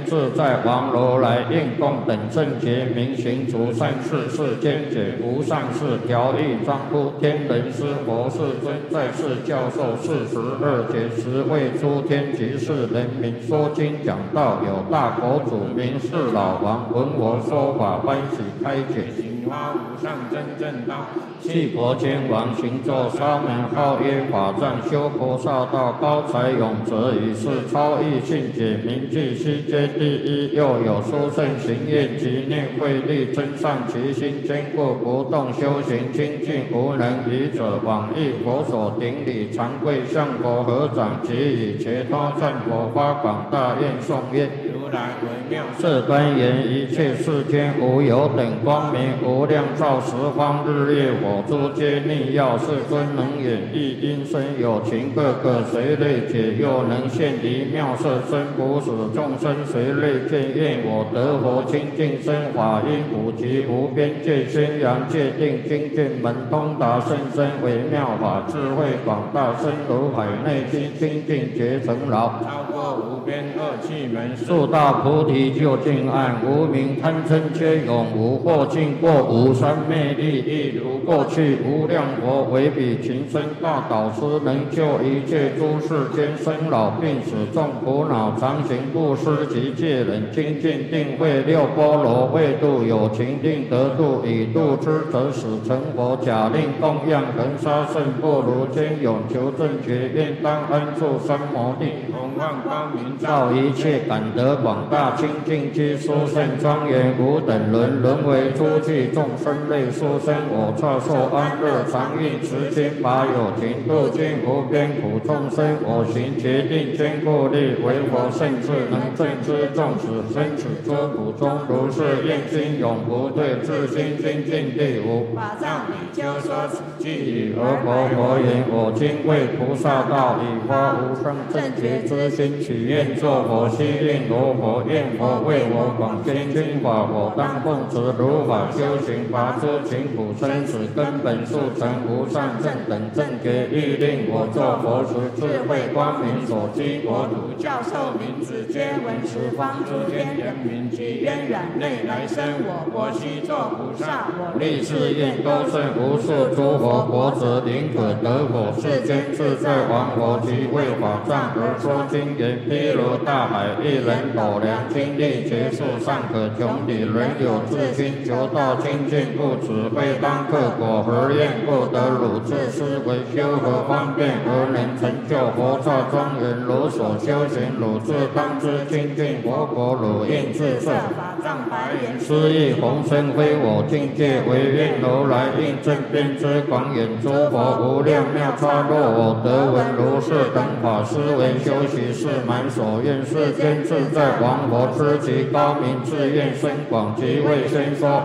自在王如来应供等正觉明行除善事世间解无上士调御庄夫天人师佛世尊在世教授42节10位诸天及世人民说经讲道，有大佛祖名是老王闻我说法欢喜开解，行发无上真正道，弃佛天王行作沙门号耶法藏修菩萨道，高才永泽以是超异性解明具悉皆第一，又有殊胜行愿及念慧力增上其心，坚固不动修行清净无能愚者，往诣佛所顶礼常跪向佛合掌，即以切他赞佛发广大愿颂曰：如来为妙色端严，一切世间无有等光明，无量照十方日月火珠皆逆耀，世尊能演绎音声有情，各个随类解，又能现离妙色身，不使众生随类见。愿我得佛清净身，法音普及无边界，宣扬界定精进门通达甚深，微妙法智慧广大，深如海内心清净觉成牢，超过无边恶趣门，速大菩提究竟岸，无明贪嗔皆永无，或尽过无三昧力，亦如过去无量佛为彼情深大导师，能救一切诸世间生老病死众苦恼，常行布施及戒忍精进定慧六波罗为度有情定得度，以度之则使成佛，假令供养恒沙圣不如坚勇求正觉，愿当安住三摩地，弘放光明照一切，感得广大清净居殊胜庄严，无等伦沦为诸趣众生类殊生，我刹受安乐常运持心，把有情度尽无边苦众生，我行决定坚固力，为佛圣智能正知众使生此诸苦中，如是愿心永不退，自心精进地无法藏比丘说此句语，而佛言：我今为菩萨道，以发无上正觉之心，许愿作佛，悉令罗佛，愿佛为我广宣经法，我当奉持如法修行，拔诸情苦生死根本，速成无上正等正觉，欲令我作佛时，智慧光明所居国土，教授名字皆闻十方诸天人民，及渊染内来生，我国须作菩萨，我立誓愿多胜无数诸佛国者，宁可得佛世间自在王佛，及为法藏而说经言，譬如大海，一人斗量精力结束尚可穷底，人有自心求道清净，不只非当克果，何愿不得汝自思维修何方便，而能成就佛刹庄严，如所修行，汝自当知清净佛国，汝应自设法藏白言，斯亦弘身非我境界，唯愿如来应正遍知广远诸佛无量妙差，若我得闻如是等法，思维修习是满所愿，世间自在王佛知其高明，自愿深广，即为先说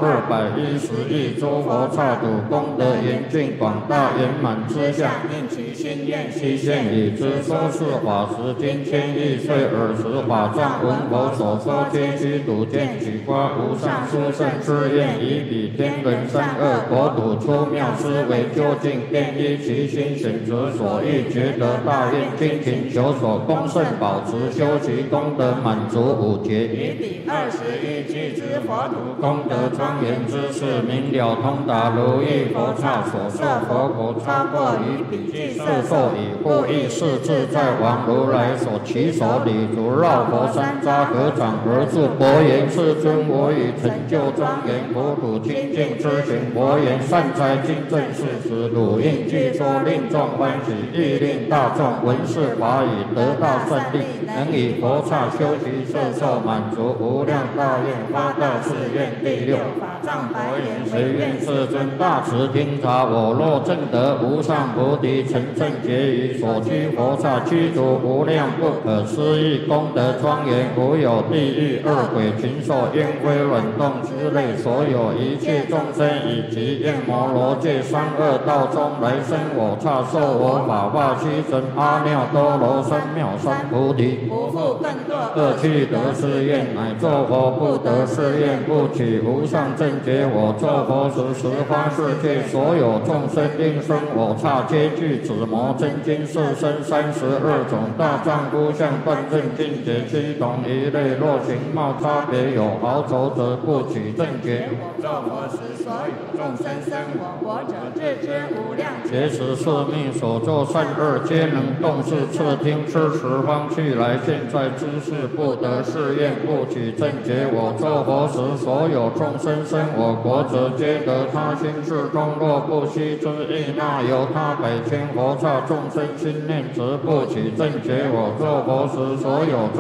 210亿诸佛刹土，功德严峻广大圆满之相，应其心愿悉现已知，说是法时今千亿岁，尔时法藏闻佛所说，皆须睹见取发无上殊胜之愿，以彼天人三恶国土出妙思维究竟，便依其心选择所欲觉得大愿，精勤求所恭圣保持，修其功德满足五劫，以彼21具之佛土，功德庄严之事，明了通达如意佛刹所受佛国，超过于彼具摄受以护益是自在王如来所起手礼足，绕佛山匝合掌而住，佛言：世尊，我已成就庄严佛土清净之行。佛言：善哉，今正是时，汝应具说，令众欢喜，亦令大众闻是法语，得到胜利，能以佛刹修习摄受满足无量大愿，发大誓愿。第六法藏白言：谁愿世尊大慈听察，我若证得无上菩提，成正觉于所居佛刹，居住无量不可思议功德庄严，无有地狱恶鬼禽兽烟灰卵动之类，所有一切众生以及焰摩罗界三恶道中来生我刹，受我法化须神阿耨多罗三藐三菩提，不复更堕恶趣得试验，乃作佛不得试验，不起无上正觉。我作佛时，十方世界所有众生应生我刹，皆具紫魔真经色身32种大丈夫相，断正境界七同一类。若形貌差别有毫筹则不起正觉。 我作佛时，所有众生生我国者，自知无量劫时是命所作善恶，皆能动视侧听知十方去来。现在知识不得试验，不起正觉。我作佛时，所有众生生我国者，皆得他心智中。若不悉之意，那由他百千佛刹众生心念，则不起正觉。我作佛时，所有